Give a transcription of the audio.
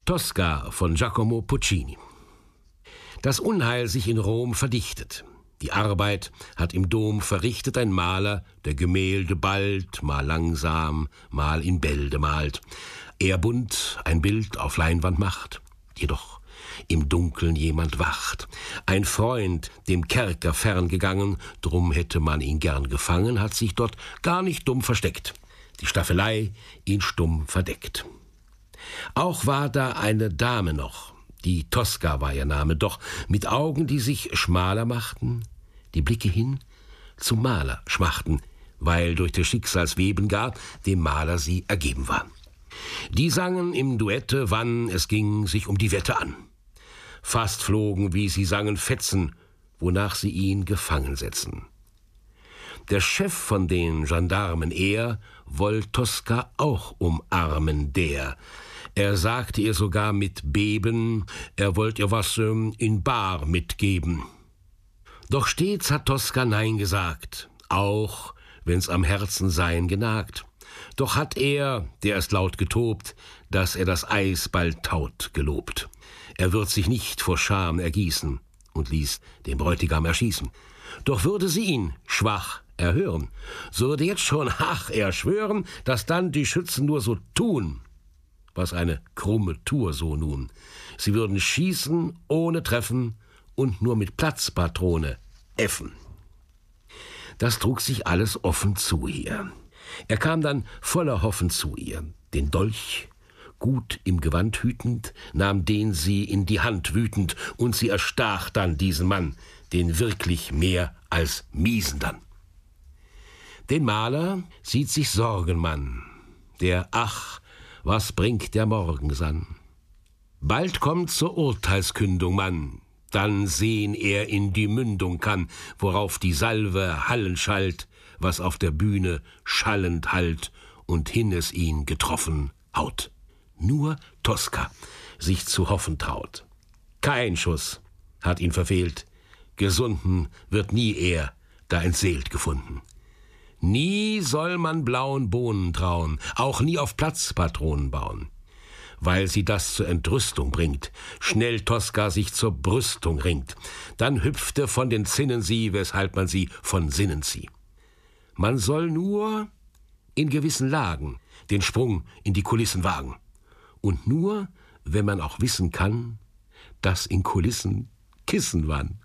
Tosca von Giacomo Puccini. Das Unheil sich in Rom verdichtet. Die Arbeit hat im Dom verrichtet ein Maler, der Gemälde bald, mal langsam, mal in Bälde malt. Er bunt ein Bild auf Leinwand macht, jedoch im Dunkeln jemand wacht. Ein Freund, dem Kerker ferngegangen, drum hätte man ihn gern gefangen, hat sich dort gar nicht dumm versteckt. Die Staffelei ihn stumm verdeckt. Auch war da eine Dame noch, die Tosca war ihr Name, doch mit Augen, die sich schmaler machten, die Blicke hin zum Maler schmachten, weil durch des Schicksals Weben gar dem Maler sie ergeben war. Die sangen im Duette, wann es ging sich um die Wette an. Fast flogen, wie sie sangen, Fetzen, wonach sie ihn gefangen setzen. Der Chef von den Gendarmen, er wollt Tosca auch umarmen, Er sagte ihr sogar mit Beben, er wollt ihr was in bar mitgeben. Doch stets hat Tosca Nein gesagt, auch wenn's am Herzen sein genagt. Doch hat er, der ist laut getobt, dass er das Eis bald taut, gelobt. Er wird sich nicht vor Scham ergießen und ließ den Bräutigam erschießen. Doch würde sie ihn, schwach, erhören, so würde jetzt schon, er schwören, dass dann die Schützen nur so tun. Was eine krumme Tour so nun. Sie würden schießen ohne Treffen und nur mit Platzpatrone äffen. Das trug sich alles offen zu ihr. Er kam dann voller Hoffen zu ihr, den Dolch gut im Gewand hütend, nahm den sie in die Hand wütend, und sie erstach dann diesen Mann, den wirklich mehr als miesen dann. Den Maler sieht sich Sorgenmann, der, was bringt der Morgensann? Bald kommt zur Urteilskündung man, dann sehen er in die Mündung kann, worauf die Salve hallen schallt, was auf der Bühne schallend hallt und hin es ihn getroffen haut. Nur Tosca sich zu hoffen traut. Kein Schuss hat ihn verfehlt, gesunden wird nie er da entseelt gefunden. Nie soll man blauen Bohnen trauen, auch nie auf Platzpatronen bauen. Weil sie das zur Entrüstung bringt, schnell Tosca sich zur Brüstung ringt. Dann hüpfte von den Zinnen sie, weshalb man sie von Sinnen zieh. Man soll nur in gewissen Lagen den Sprung in die Kulissen wagen. Und nur, wenn man auch wissen kann, dass in Kulissen Kissen waren.